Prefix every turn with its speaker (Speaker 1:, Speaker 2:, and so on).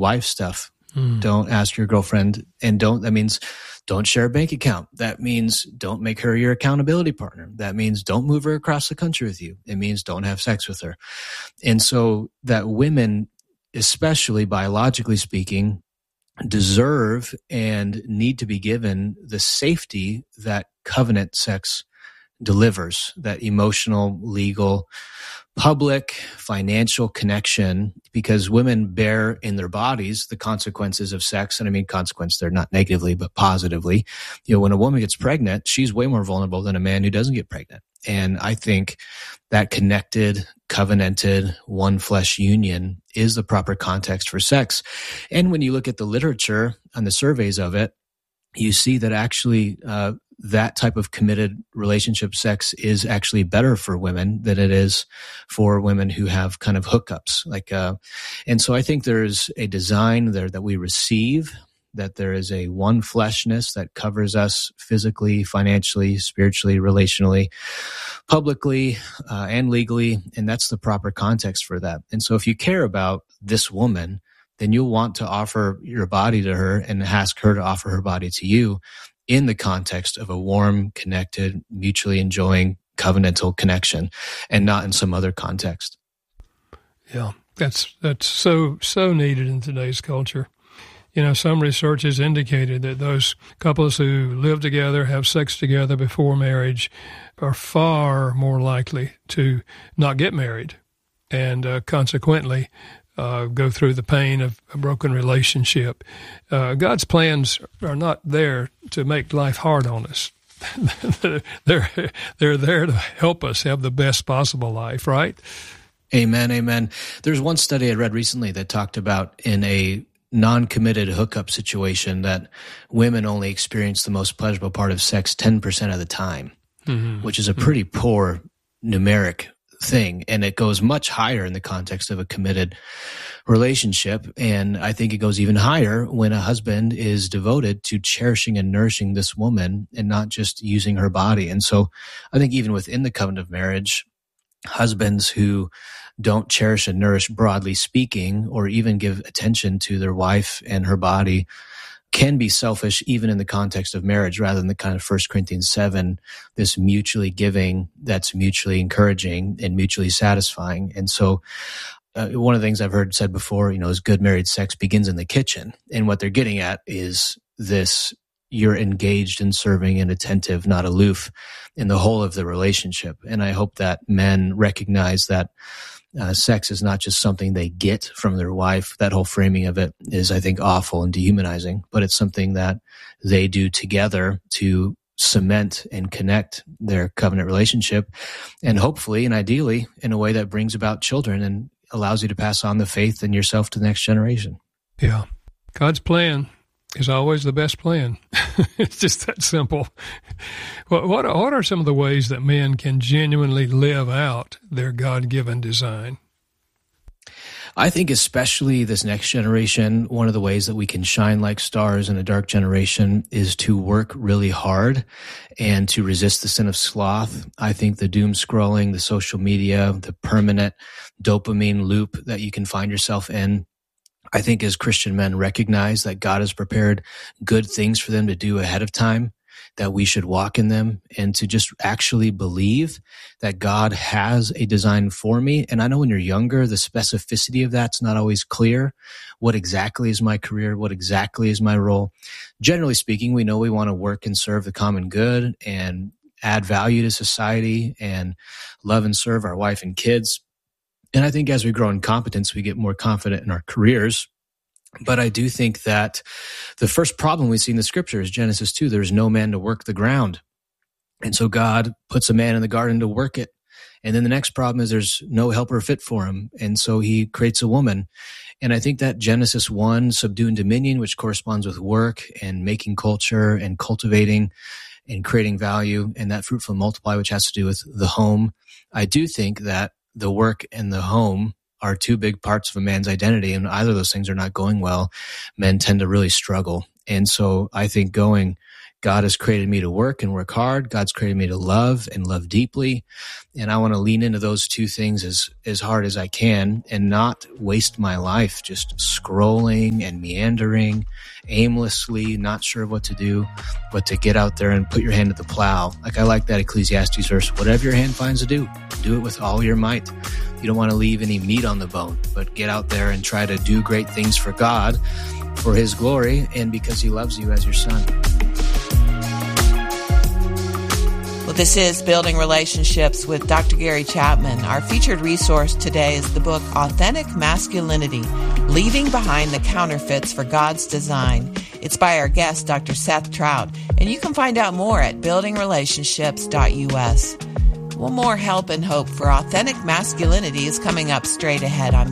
Speaker 1: wife stuff. Don't ask your girlfriend, and that means don't share a bank account. That means don't make her your accountability partner. That means don't move her across the country with you. It means don't have sex with her. And so that women, especially biologically speaking, deserve and need to be given the safety that covenant sex delivers, that emotional, legal, public, financial connection, because women bear in their bodies the consequences of sex. And I mean consequence, they're not negatively, but positively. When a woman gets pregnant, she's way more vulnerable than a man who doesn't get pregnant. And I think that connected, covenanted, one flesh union is the proper context for sex. And when you look at the literature and the surveys of it, you see that actually that type of committed relationship sex is actually better for women than it is for women who have kind of hookups. And so I think there's a design there that we receive, that there is a one fleshness that covers us physically, financially, spiritually, relationally, publicly, and legally. And that's the proper context for that. And so if you care about this woman, then you'll want to offer your body to her and ask her to offer her body to you in the context of a warm, connected, mutually enjoying covenantal connection, and not in some other context.
Speaker 2: Yeah, that's so needed in today's culture. Some research has indicated that those couples who live together, have sex together before marriage, are far more likely to not get married, and consequently go through the pain of a broken relationship. God's plans are not there to make life hard on us. They're there to help us have the best possible life, right?
Speaker 1: Amen, amen. There's one study I read recently that talked about in a non-committed hookup situation that women only experience the most pleasurable part of sex 10% of the time, which is a pretty poor numeric thing. And it goes much higher in the context of a committed relationship. And I think it goes even higher when a husband is devoted to cherishing and nourishing this woman and not just using her body. And so I think even within the covenant of marriage, husbands who don't cherish and nourish, broadly speaking, or even give attention to their wife and her body can be selfish even in the context of marriage, rather than the kind of 1 Corinthians 7, this mutually giving that's mutually encouraging and mutually satisfying. And so one of the things I've heard said before, is good married sex begins in the kitchen. And what they're getting at is this: you're engaged and serving and attentive, not aloof, in the whole of the relationship. And I hope that men recognize that sex is not just something they get from their wife. That whole framing of it is, I think, awful and dehumanizing, but it's something that they do together to cement and connect their covenant relationship, and hopefully and ideally in a way that brings about children and allows you to pass on the faith and yourself to the next generation.
Speaker 2: Yeah. God's plan is always the best plan. It's just that simple. What are some of the ways that men can genuinely live out their God-given design?
Speaker 1: I think especially this next generation, one of the ways that we can shine like stars in a dark generation is to work really hard and to resist the sin of sloth. I think the doom scrolling, the social media, the permanent dopamine loop that you can find yourself in, I think as Christian men recognize that God has prepared good things for them to do ahead of time, that we should walk in them, and to just actually believe that God has a design for me. And I know when you're younger, the specificity of that's not always clear. What exactly is my career? What exactly is my role? Generally speaking, we know we want to work and serve the common good and add value to society and love and serve our wife and kids. And I think as we grow in competence, we get more confident in our careers. But I do think that the first problem we see in the scripture is Genesis 2. There's no man to work the ground. And so God puts a man in the garden to work it. And then the next problem is there's no helper fit for him. And so he creates a woman. And I think that Genesis 1, subdue and dominion, which corresponds with work and making culture and cultivating and creating value, and that fruitful multiply, which has to do with the home. I do think that the work and the home are two big parts of a man's identity, and either of those things are not going well, men tend to really struggle. And so I think going God has created me to work and work hard. God's created me to love and love deeply. And I want to lean into those two things as hard as I can and not waste my life just scrolling and meandering aimlessly, not sure what to do, but to get out there and put your hand to the plow. Like I like that Ecclesiastes verse, whatever your hand finds to do it with all your might. You don't want to leave any meat on the bone, but get out there and try to do great things for God, for his glory, and because he loves you as your son.
Speaker 3: Well, this is Building Relationships with Dr. Gary Chapman. Our featured resource today is the book Authentic Masculinity, Leaving Behind the Counterfeits for God's Design. It's by our guest, Dr. Seth Trout, and you can find out more at buildingrelationships.us. Well, more help and hope for authentic masculinity is coming up straight ahead on